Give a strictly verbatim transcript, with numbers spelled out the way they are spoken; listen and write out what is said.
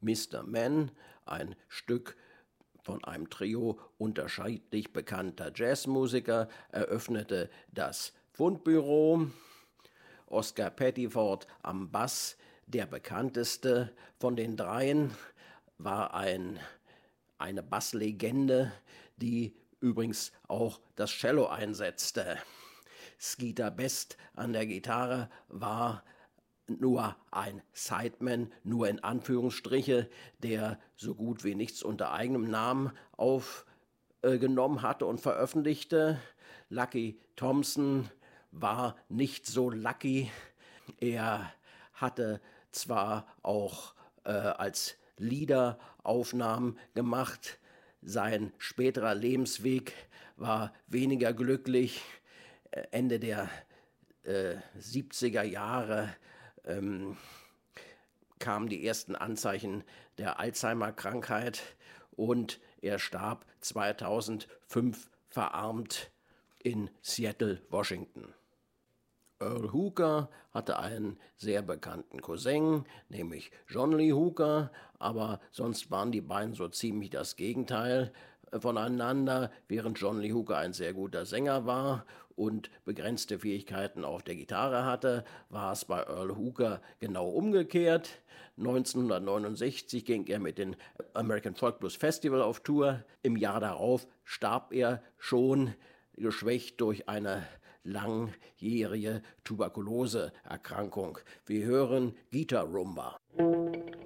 Mister Man, ein Stück von einem Trio unterschiedlich bekannter Jazzmusiker, eröffnete das Fundbüro. Oscar Pettiford am Bass, der bekannteste von den dreien, war ein, eine Basslegende, die übrigens auch das Cello einsetzte. Skeeter Best an der Gitarre war nur ein Sideman, nur in Anführungsstriche, der so gut wie nichts unter eigenem Namen aufgenommen hatte und veröffentlichte. Lucky Thompson war nicht so lucky. Er hatte zwar auch äh, als Lieder Aufnahmen gemacht, sein späterer Lebensweg war weniger glücklich. Ende der äh, siebziger Jahre ähm, kamen die ersten Anzeichen der Alzheimer-Krankheit und er starb zweitausendfünf verarmt in Seattle, Washington. Earl Hooker hatte einen sehr bekannten Cousin, nämlich John Lee Hooker, aber sonst waren die beiden so ziemlich das Gegenteil voneinander. Während John Lee Hooker ein sehr guter Sänger war und begrenzte Fähigkeiten auf der Gitarre hatte, war es bei Earl Hooker genau umgekehrt. neunzehnhundertneunundsechzig ging er mit dem American Folk Blues Festival auf Tour. Im Jahr darauf starb er schon, geschwächt durch eine langjährige Tuberkuloseerkrankung. Wir hören Guitar Rumba.